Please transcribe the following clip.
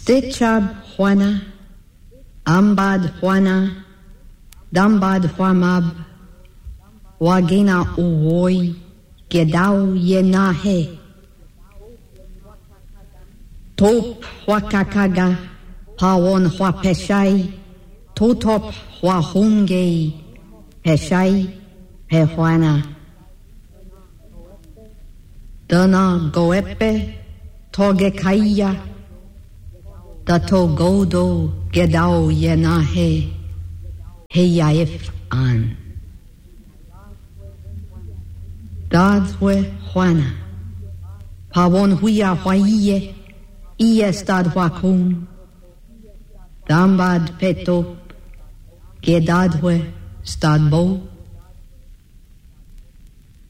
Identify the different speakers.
Speaker 1: Stechab Juana, Ambad Juana, Dambad Juamab, Wagena Uwoi, Gedau Yenahe, Top Huakakaga, Pawon Huapeshai, Totop Huahungei, Peshai, Pehuana. Dana Goepe, Togekaya, Dato Godo, Gedau Yenahe, Heyaif An. Dadwe Juana, Pawon Huya Huaye, Iestad Huacum, Dambad Petop, Gedadwe Stadbo,